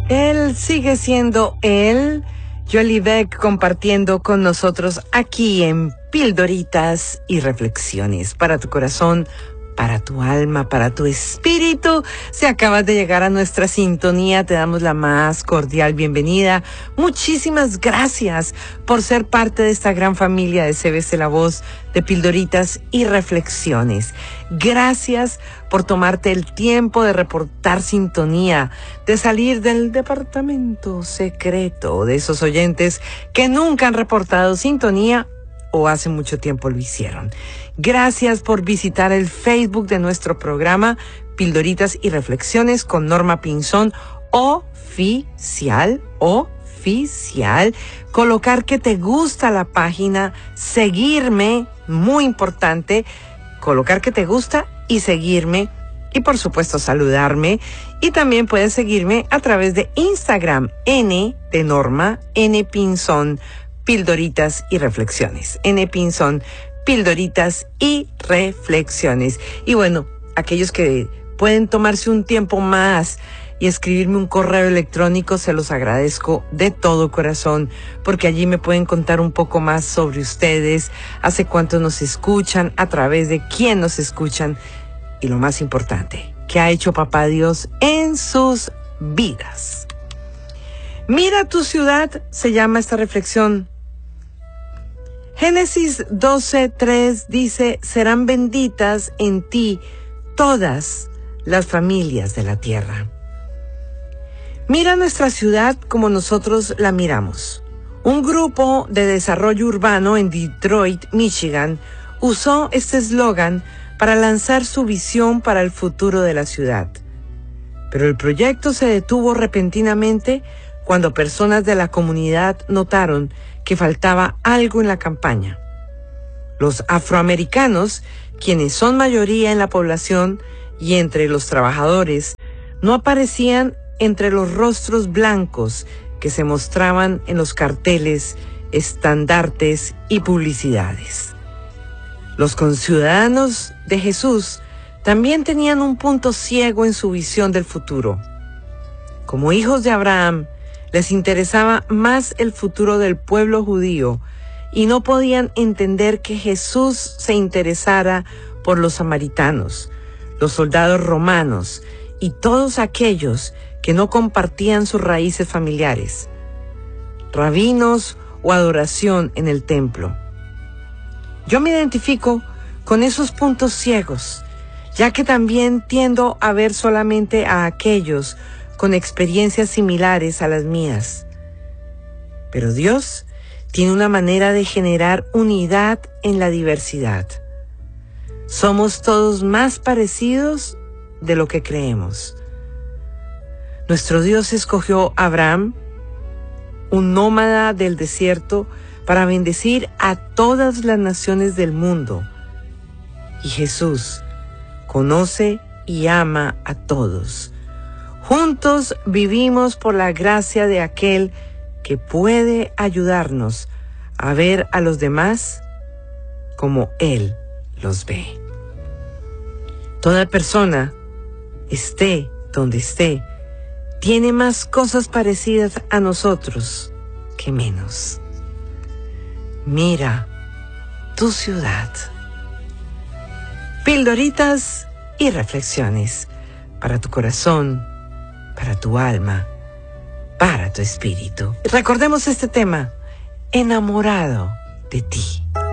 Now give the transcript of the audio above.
Él sigue siendo él, Jolie Beck, compartiendo con nosotros aquí en Pildoritas y Reflexiones para tu corazón, para tu alma, para tu espíritu. Si acabas de llegar a nuestra sintonía, te damos la más cordial bienvenida. Muchísimas gracias por ser parte de esta gran familia de CBC La Voz de Pildoritas y Reflexiones. Gracias por tomarte el tiempo de reportar sintonía, de salir del departamento secreto de esos oyentes que nunca han reportado sintonía o hace mucho tiempo lo hicieron. Gracias por visitar el Facebook de nuestro programa Pildoritas y Reflexiones con Norma Pinzón oficial. Colocar que te gusta la página, seguirme, muy importante, colocar que te gusta y seguirme y por supuesto saludarme. Y también puedes seguirme a través de Instagram, N de Norma, N Pinzón, Pildoritas y Reflexiones. N Pinzón, Pildoritas y Reflexiones. Y bueno, aquellos que pueden tomarse un tiempo más y escribirme un correo electrónico, se los agradezco de todo corazón, porque allí me pueden contar un poco más sobre ustedes, hace cuánto nos escuchan, a través de quién nos escuchan y lo más importante, qué ha hecho Papá Dios en sus vidas. Mira tu ciudad, se llama esta reflexión. Génesis 12:3 dice, serán benditas en ti todas las familias de la tierra. Mira nuestra ciudad como nosotros la miramos. Un grupo de desarrollo urbano en Detroit, Michigan, usó este eslogan para lanzar su visión para el futuro de la ciudad. Pero el proyecto se detuvo repentinamente cuando personas de la comunidad notaron que faltaba algo en la campaña. Los afroamericanos, quienes son mayoría en la población y entre los trabajadores, no aparecían entre los rostros blancos que se mostraban en los carteles, estandartes y publicidades. Los conciudadanos de Jesús también tenían un punto ciego en su visión del futuro. Como hijos de Abraham, les interesaba más el futuro del pueblo judío y no podían entender que Jesús se interesara por los samaritanos, los soldados romanos y todos aquellos que no compartían sus raíces familiares, rabinos o adoración en el templo. Yo me identifico con esos puntos ciegos, ya que también tiendo a ver solamente a aquellos con experiencias similares a las mías. Pero Dios tiene una manera de generar unidad en la diversidad. Somos todos más parecidos de lo que creemos. Nuestro Dios escogió a Abraham, un nómada del desierto, para bendecir a todas las naciones del mundo. Y Jesús conoce y ama a todos. Juntos vivimos por la gracia de aquel que puede ayudarnos a ver a los demás como Él los ve. Toda persona, esté donde esté, tiene más cosas parecidas a nosotros que menos. Mira tu ciudad. Pildoritas y reflexiones para tu corazón, para tu alma, para tu espíritu. Recordemos este tema, enamorado de ti.